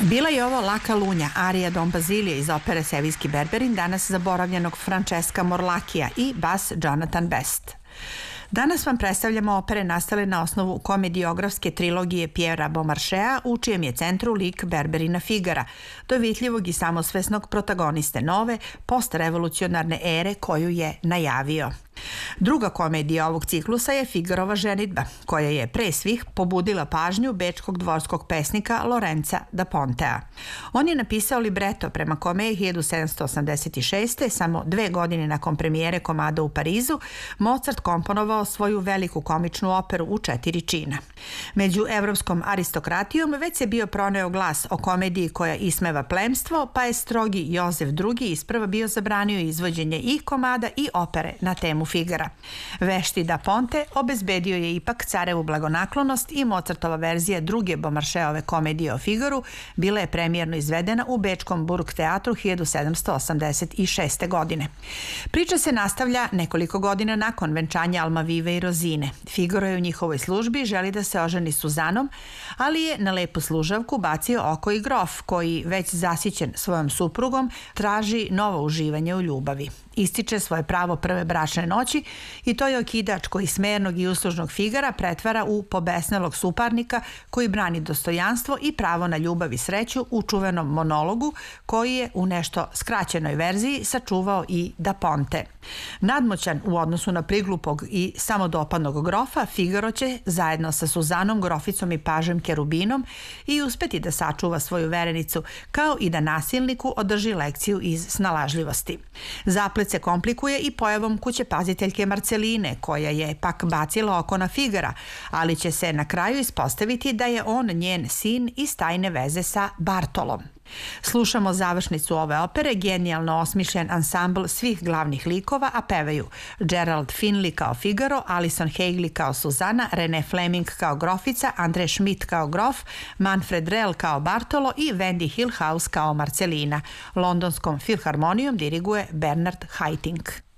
Bila je ovo Laka Lunja, arija Don Bazilije iz opere Sevijski Berberin, danas zaboravljenog Francesca Morlachija i bas Jonathan Best. Danas vam predstavljamo opere nastale na osnovu komediografske trilogije Pierra Beaumarchea, u čijem je centru lik Berberina Figara, dovitljivog i samosvesnog protagoniste nove, postrevolucionarne ere koju je najavio. Druga komedija ovog ciklusa je Figarova ženidba, koja je pre svih pobudila pažnju bečkog dvorskog pesnika Lorenza da Pontea. On je napisao libreto prema kome je 1786. samo 2 godine nakon premijere komada u Parizu, Mozart komponovao svoju veliku komičnu operu u 4 čina. Među evropskom aristokratijom već se bio proneo glas o komediji koja ismeva plemstvo, pa je strogi Jozef II. Isprva bio zabranio izvođenje i komada i opere na temu Figara. Vešti da Ponte obezbedio je ipak carevu blagonaklonost i Mozartova verzija druge Beaumarcheove komedije o Figaru bila je premijerno izvedena u bečkom Burgteatru 1786. godine. Priča se nastavlja nekoliko godina nakon venčanja Almavive i Rozine. Figaro je u njihovoj službi, želi da se oženi Suzanom, ali je na lepu služavku bacio oko i grof, koji, već zasićen svojom suprugom, traži novo uživanje u ljubavi. Ističe svoje pravo prve bračne noći i to je okidač koji smernog i uslužnog Figara pretvara u pobesnelog suparnika koji brani dostojanstvo i pravo na ljubav i sreću u čuvenom monologu koji je u nešto skraćenoj verziji sačuvao i da Ponte. Nadmoćan u odnosu na priglupog i samodopadnog grofa, Figaro će zajedno sa Suzanom, groficom i pažem Kerubinom i uspeti da sačuva svoju verenicu, kao i da nasilniku održi lekciju iz snalažljivosti. Zaplet se komplikuje i pojavom kućepaziteljke Marceline, koja je pak bacila oko na Figara, ali će se na kraju ispostaviti da je on njen sin iz tajne veze sa Bartolom. Slušamo završnicu ove opere, genijalno osmišljen ansambl svih glavnih likova, a pevaju Gerald Finley kao Figaro, Alison Hagley kao Suzana, René Fleming kao grofica, Andre Schmidt kao grof, Manfred Rell kao Bartolo i Wendy Hillhouse kao Marcelina. Londonskom filharmonijom diriguje Bernard Haitink.